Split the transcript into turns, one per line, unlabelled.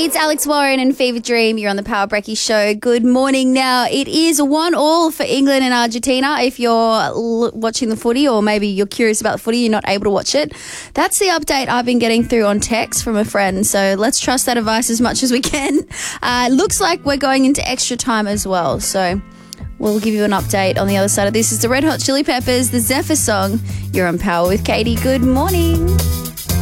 It's Alex Warren and Fever Dream. You're on the Power Brecky Show. Good morning. Now, it is 1-1 for England and Argentina. If you're watching the footy, or maybe you're curious about the footy, you're not able to watch it. That's the update I've been getting through on text from a friend. So let's trust that advice as much as we can. Looks like we're going into extra time as well. So we'll give you an update on the other side of this. It's the Red Hot Chili Peppers, the Zephyr song. You're on Power with Katie. Good morning.